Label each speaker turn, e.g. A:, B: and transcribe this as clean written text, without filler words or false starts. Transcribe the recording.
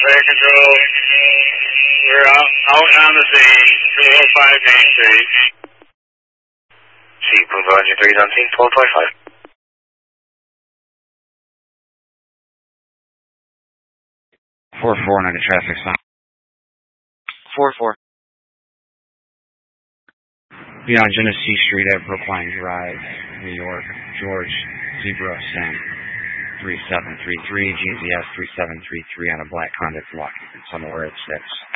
A: Air Control. We're out on the scene. 205 Main Street.
B: Sí, punto engine 3 on scene, 1225.
C: 4-4 under traffic stop.
B: 4-4.
C: Beyond Genesee Street at Brookline Drive, New York, George Zebra Sam 3733, GZS 3733 on a black Honda Flock. It's on the where it's 6.